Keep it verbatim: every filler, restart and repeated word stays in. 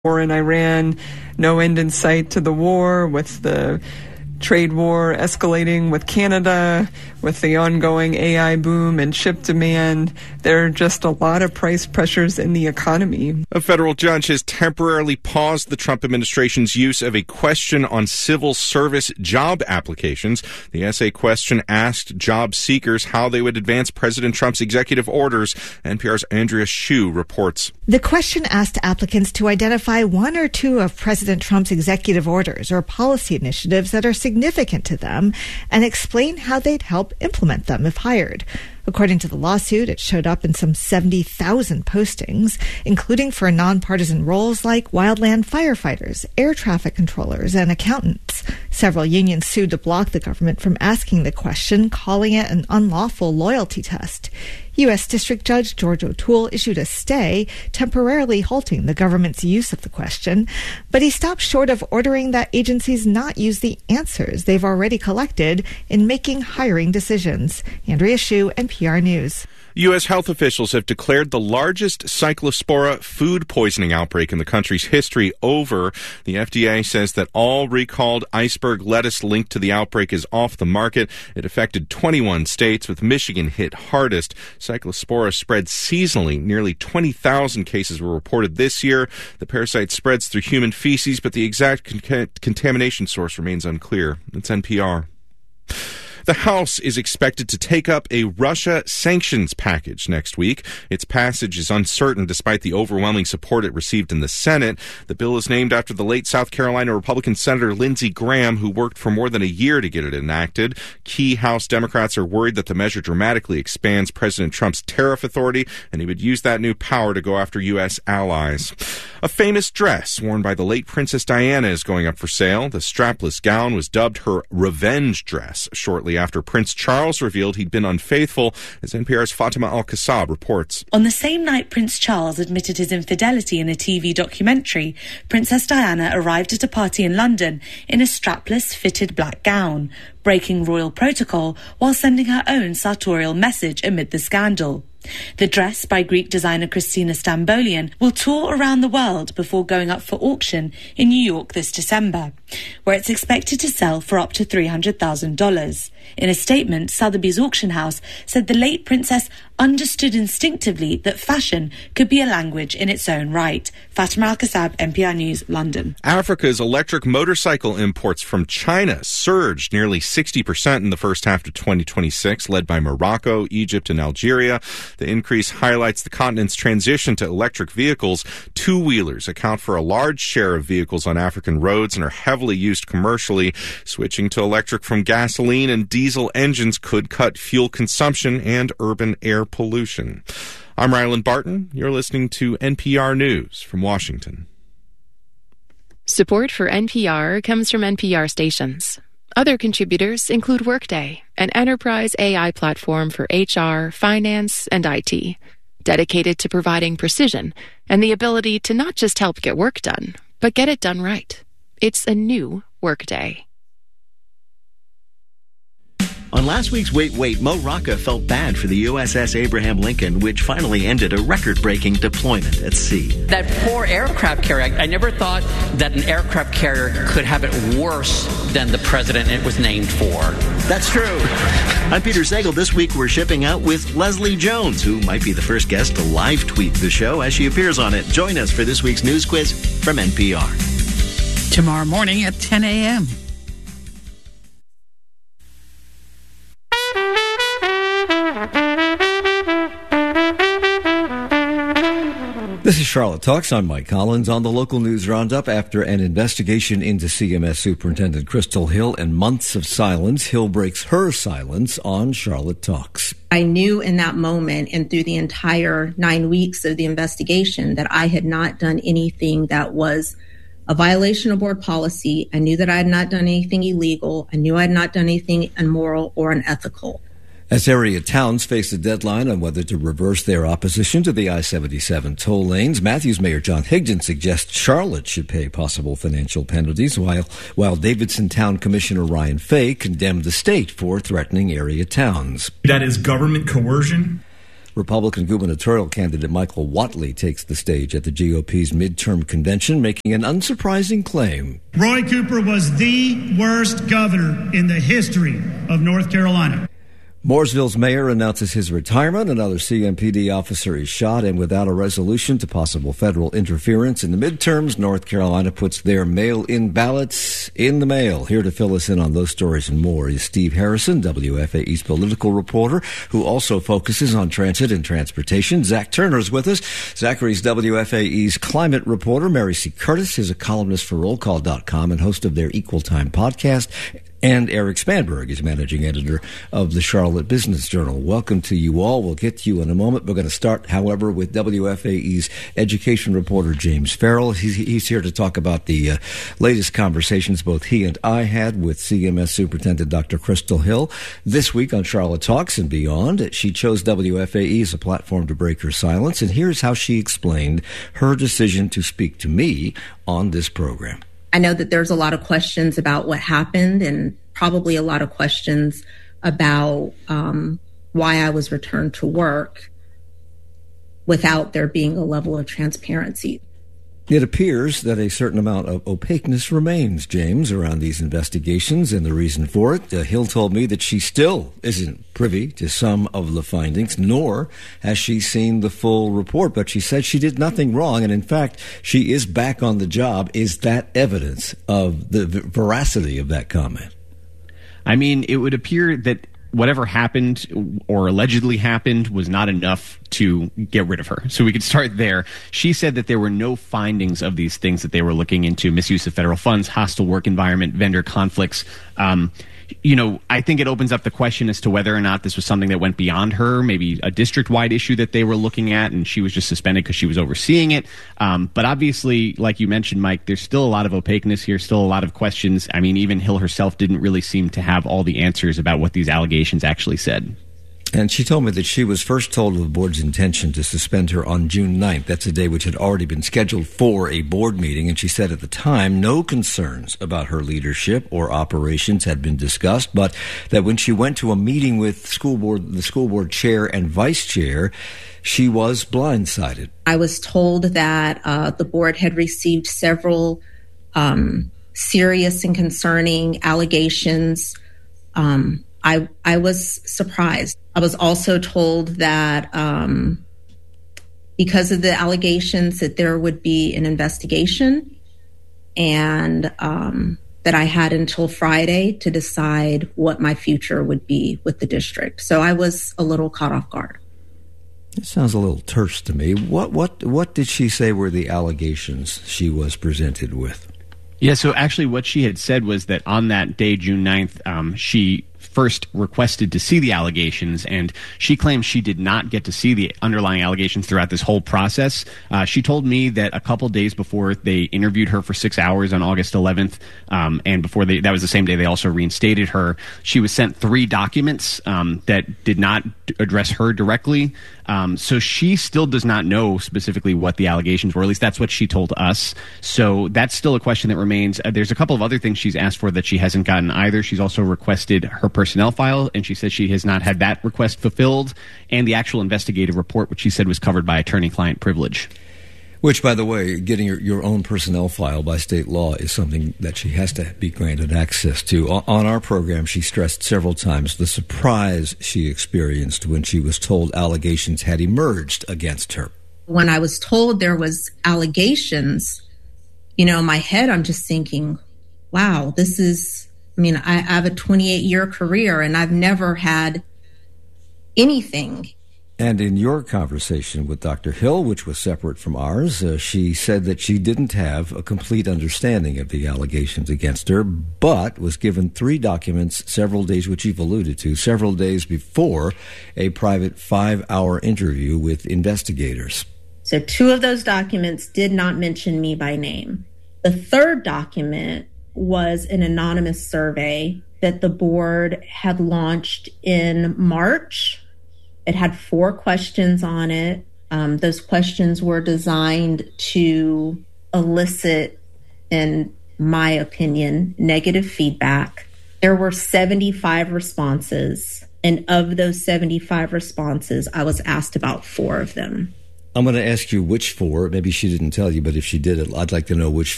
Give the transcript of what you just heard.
war in Iran, no end in sight to the war, with the trade war escalating with Canada, with the ongoing A I boom and chip demand. There are just a lot of price pressures in the economy. A federal judge has temporarily paused the Trump administration's use of a question on civil service job applications. The essay question asked job seekers how they would advance President Trump's executive orders. N P R's Andrea Hsu reports. The question asked applicants to identify one or two of President Trump's executive orders or policy initiatives that are significant to them and explain how they'd help implement them if hired. According to the lawsuit, it showed up in some seventy thousand postings, including for nonpartisan roles like wildland firefighters, air traffic controllers, and accountants. Several unions sued to block the government from asking the question, calling it an unlawful loyalty test. U S. District Judge George O'Toole issued a stay, temporarily halting the government's use of the question, but he stopped short of ordering that agencies not use the answers they've already collected in making hiring decisions. Andrea Hsu, N P R News. U S health officials have declared the largest Cyclospora food poisoning outbreak in the country's history over. The F D A says that all recalled iceberg lettuce linked to the outbreak is off the market. It affected twenty-one states, with Michigan hit hardest. Cyclospora spreads seasonally. Nearly twenty thousand cases were reported this year. The parasite spreads through human feces, but the exact con- contamination source remains unclear. It's N P R. The House is expected to take up a Russia sanctions package next week. Its passage is uncertain despite the overwhelming support it received in the Senate. The bill is named after the late South Carolina Republican Senator Lindsey Graham, who worked for more than a year to get it enacted. Key House Democrats are worried that the measure dramatically expands President Trump's tariff authority, and he would use that new power to go after U S allies. A famous dress worn by the late Princess Diana is going up for sale. The strapless gown was dubbed her revenge dress shortly after Prince Charles revealed he'd been unfaithful, as N P R's Fatima Al-Qassab reports. On the same night Prince Charles admitted his infidelity in a T V documentary, Princess Diana arrived at a party in London in a strapless, fitted black gown, breaking royal protocol while sending her own sartorial message amid the scandal. The dress, by Greek designer Christina Stambolian, will tour around the world before going up for auction in New York this December, where it's expected to sell for up to three hundred thousand dollars. In a statement, Sotheby's auction house said the late princess understood instinctively that fashion could be a language in its own right. Fatima Al-Qassab, N P R News, London. Africa's electric motorcycle imports from China surged nearly sixty percent in the first half of twenty twenty-six, led by Morocco, Egypt, and Algeria. The increase highlights the continent's transition to electric vehicles. Two-wheelers account for a large share of vehicles on African roads and are heavily used commercially. Switching to electric from gasoline and diesel engines could cut fuel consumption and urban air pollution. I'm Ryland Barton. You're listening to N P R News from Washington. Support for N P R comes from N P R stations. Other contributors include Workday, an enterprise A I platform for H R, finance, and I T, dedicated to providing precision and the ability to not just help get work done, but get it done right. It's a new Workday. On last week's Wait, Wait, Mo Rocca felt bad for the U S S Abraham Lincoln, which finally ended a record-breaking deployment at sea. That poor aircraft carrier, I never thought that an aircraft carrier could have it worse than the president it was named for. That's true. I'm Peter Sagal. This week we're shipping out with Leslie Jones, who might be the first guest to live tweet the show as she appears on it. Join us for this week's news quiz from N P R. Tomorrow morning at ten a.m. This is Charlotte Talks. I'm Mike Collins on the local news roundup. After an investigation into C M S Superintendent Crystal Hill and months of silence, Hill breaks her silence on Charlotte Talks. I knew in that moment and through the entire nine weeks of the investigation that I had not done anything that was a violation of board policy. I knew that I had not done anything illegal. I knew I had not done anything immoral or unethical. As area towns face a deadline on whether to reverse their opposition to the I seventy-seven toll lanes, Matthews Mayor John Higdon suggests Charlotte should pay possible financial penalties, while while Davidson Town Commissioner Ryan Fay condemned the state for threatening area towns. That is government coercion. Republican gubernatorial candidate Michael Whatley takes the stage at the G O P's midterm convention, making an unsurprising claim. Roy Cooper was the worst governor in the history of North Carolina. Mooresville's mayor announces his retirement. Another C M P D officer is shot, and without a resolution to possible federal interference in the midterms, North Carolina puts their mail-in ballots in the mail. Here to fill us in on those stories and more is Steve Harrison, W F A E's political reporter, who also focuses on transit and transportation. Zach Turner's with us. Zachary's W F A E's climate reporter. Mary C. Curtis is a columnist for roll call dot com and host of their Equal Time podcast. And Eric Spanberg is managing editor of the Charlotte Business Journal. Welcome to you all. We'll get to you in a moment. We're going to start, however, with W F A E's education reporter, James Farrell. He's, he's here to talk about the uh, latest conversations both he and I had with C M S Superintendent Doctor Crystal Hill this week on Charlotte Talks and Beyond. She chose W F A E as a platform to break her silence, and here's how she explained her decision to speak to me on this program. I know that there's a lot of questions about what happened and probably a lot of questions about um, why I was returned to work without there being a level of transparency. It appears that a certain amount of opaqueness remains, James, around these investigations, and the reason for it. Uh, Hill told me that she still isn't privy to some of the findings, nor has she seen the full report, but she said she did nothing wrong, and in fact, she is back on the job. Is that evidence of the veracity of that comment? I mean, it would appear that whatever happened or allegedly happened was not enough to get rid of her. So we could start there. She said that there were no findings of these things that they were looking into: misuse of federal funds, hostile work environment, vendor conflicts. Um, you know, I think it opens up the question as to whether or not this was something that went beyond her, maybe a district-wide issue that they were looking at, and she was just suspended because she was overseeing it. Um, but obviously, like you mentioned, Mike, there's still a lot of opaqueness here, still a lot of questions. I mean, even Hill herself didn't really seem to have all the answers about what these allegations actually said. And she told me that she was first told of the board's intention to suspend her on June ninth. That's a day which had already been scheduled for a board meeting. And she said at the time no concerns about her leadership or operations had been discussed, but that when she went to a meeting with school board, the school board chair and vice chair, she was blindsided. I was told that uh, the board had received several um, serious and concerning allegations. Um, I I was surprised. I was also told that um, because of the allegations that there would be an investigation, and um, that I had until Friday to decide what my future would be with the district. So I was a little caught off guard. It sounds a little terse to me. What what what did she say were the allegations she was presented with? Yeah, so actually what she had said was that on that day, June ninth, um, she first requested to see the allegations, and she claims she did not get to see the underlying allegations throughout this whole process. Uh, she told me that a couple days before they interviewed her for six hours on August eleventh, um, and before they, that was the same day they also reinstated her, she was sent three documents um, that did not address her directly. Um, so she still does not know specifically what the allegations were. At least that's what she told us. So that's still a question that remains. Uh, there's a couple of other things she's asked for that she hasn't gotten either. She's also requested her personnel file, and she says she has not had that request fulfilled, and the actual investigative report, which she said was covered by attorney-client privilege. Which, by the way, getting your, your own personnel file by state law is something that she has to be granted access to. On our program, she stressed several times the surprise she experienced when she was told allegations had emerged against her. When I was told there was allegations, you know, in my head, I'm just thinking, wow, this is, I mean, I, I have a twenty-eight year career and I've never had anything. And in your conversation with Doctor Hill, which was separate from ours, uh, she said that she didn't have a complete understanding of the allegations against her, but was given three documents several days, which you've alluded to, several days before a private five-hour interview with investigators. So two of those documents did not mention me by name. The third document was an anonymous survey that the board had launched in March. It had four questions on it. Um, those questions were designed to elicit, in my opinion, negative feedback. There were seventy-five responses. And of those seventy-five responses, I was asked about four of them. I'm going to ask you which four. Maybe she didn't tell you, but if she did, I'd like to know which